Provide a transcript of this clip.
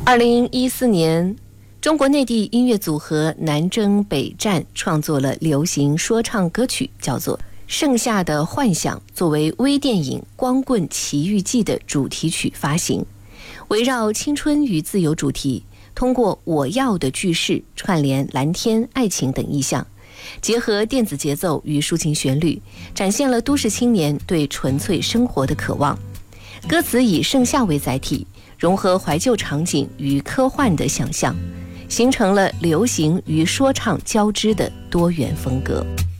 2014年，中国内地音乐组合南征北战创作了流行说唱歌曲，叫做《盛夏的幻想》，作为微电影《光棍奇遇记》的主题曲发行。围绕青春与自由主题，通过我要的句式串联蓝天、爱情等意象，结合电子节奏与抒情旋律，展现了都市青年对纯粹生活的渴望。歌词以盛夏为载体，融合怀旧场景与科幻的想象，形成了流行与说唱交织的多元风格。